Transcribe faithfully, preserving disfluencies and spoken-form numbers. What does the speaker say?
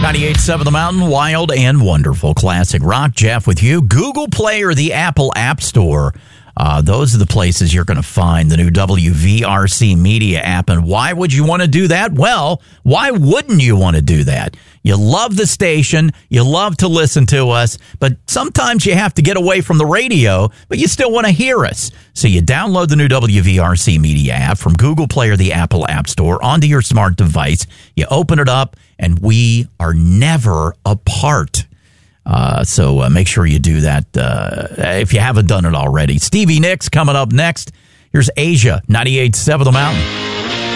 ninety-eight point seven The Mountain, wild and wonderful classic rock. Jeff with you. Google Play or the Apple App Store. Uh, those are the places you're going to find the new W V R C Media app. And why would you want to do that? Well, why wouldn't you want to do that? You love the station. You love to listen to us. But sometimes you have to get away from the radio, but you still want to hear us. So you download the new W V R C Media app from Google Play or the Apple App Store onto your smart device. You open it up, and we are never apart. Uh, so uh, make sure you do that uh, if you haven't done it already. Stevie Nicks coming up next. Here's Asia, ninety-eight point seven The Mountain.